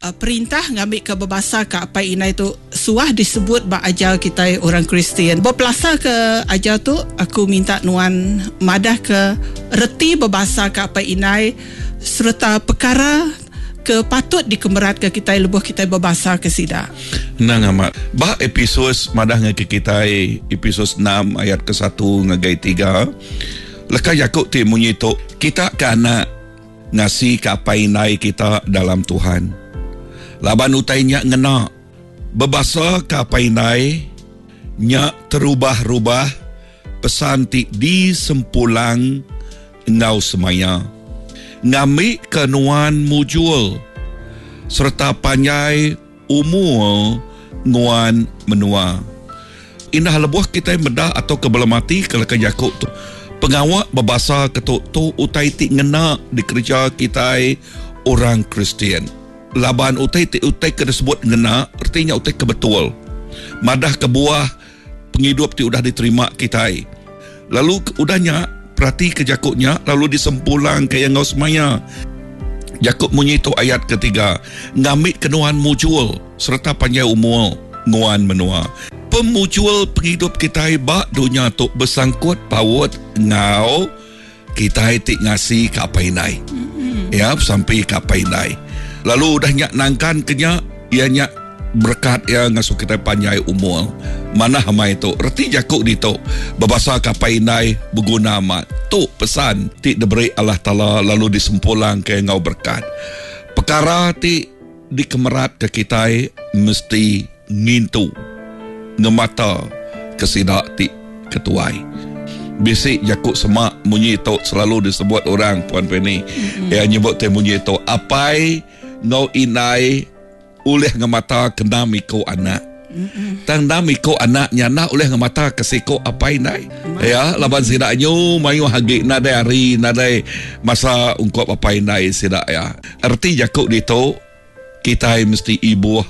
perintah ngambil ke berbahasa ke apa inai tu suah disebut ba ajar kita orang Kristian. Berpelasa ke ajar tu aku minta nuan madah ke reti berbahasa ke apa inai serta perkara ke patut dikemerat ke kita lebuh kita berbahasa ke sida. Nang amat. Bah episod madah ke kita episod 6 ayat ke 1 ngagai 3. Lekah Yakub ti munyito kita kana ngasi ke apa inai kita dalam Tuhan. Laban utainya ngena berbahasa ke apa inai nya terubah-rubah pesan ti disempulang ngau semaya ngami kenuan mujul serta panjai umur nguan menua. Indah lebuh kita medah atau kebelamati kalau ke Yakub tu pengawak berbahasa ketuk tu utai ti ngena di kerja kita orang Kristian. Laban utai kena sebut ngena artinya utai kebetul madah kebuah penghidup ti udah diterima kita. Lalu udahnya perhati ke Yakubnya lalu disempulang ke yang ngau semaya. Yakub munyito ayat ketiga ngambil kenuan mujul serta panjang umur nguan menua. Pemujul penghidup kita bak dunia tu bersangkut paut ngau kita tik ngasi ke apa inai. Ya sampai ke apa inai. Lalu dah nyak nangkan kenya ia nyak berkat ya ngasuh kita panjang umur. Mana hama itu? Reti Yakub dito berbahasa kapainai berguna amat. Tu pesan ti diberi Allah Taala lalu disempulang ke ngau berkat. Perkara ti dikemerat ke kita mesti ngintu ngemata kesidak ti ketuai. Bisik Yakub semak munyi tu selalu disebut orang Puan Penny. Yang nyebut te munyi tu apai ngau inai oleh ngemata kena miko anak. Tang na miko anaknya nak oleh ngemata kesiko apa inai. Ya, laban sidaknyo mayu hagi nadai hari nadai masa ungkap apa inai sidak ya. Arti Yakub dito kita mesti ibuh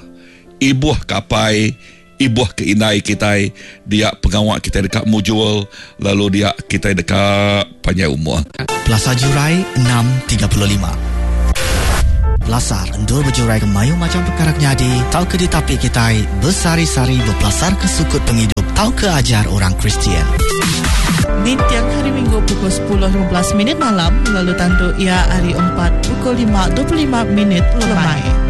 kapai ibuh ke inai kita dia pengawak kita dekat mujul lalu dia kita dekat panjang umur. Plaza Jurai 635. Belasar endur berjurai ke mayu macam perkara nyadi tau ke ditapi kita bersari-sari berpelasar ke sukut penghidup tau ke ajar orang Kristian. Di tiap hari Minggu pukul 10.15 malam lalu tantu ia hari 4 pukul 5.25 lemai.